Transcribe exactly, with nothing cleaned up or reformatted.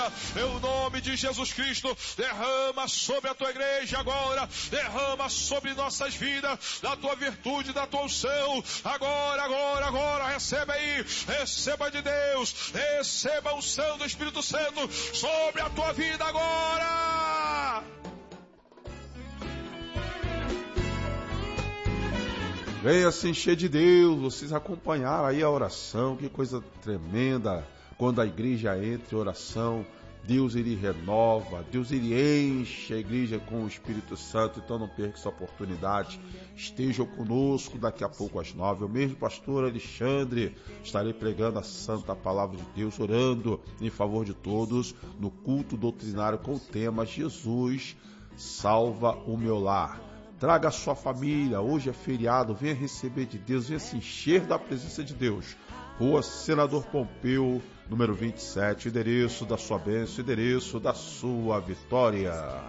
agora, em nome de Jesus Cristo. Derrama sobre a tua igreja agora, derrama sobre nossas vidas, da tua virtude, da tua unção, agora, agora, agora, receba aí, receba de Deus, receba a unção do Espírito Santo sobre a tua vida agora. Venha se encher de Deus. Vocês acompanharam aí a oração, que coisa tremenda. Quando a igreja entra em oração, Deus ele renova, Deus ele enche a igreja com o Espírito Santo. Então não perca essa oportunidade. Estejam conosco daqui a pouco às nove. Eu mesmo, pastor Alexandre, estarei pregando a santa palavra de Deus, orando em favor de todos no culto doutrinário com o tema Jesus salva o meu lar. Traga a sua família, hoje é feriado, venha receber de Deus, venha se encher da presença de Deus. Rua Senador Pompeu, número vinte e sete, endereço da sua bênção, endereço da sua vitória.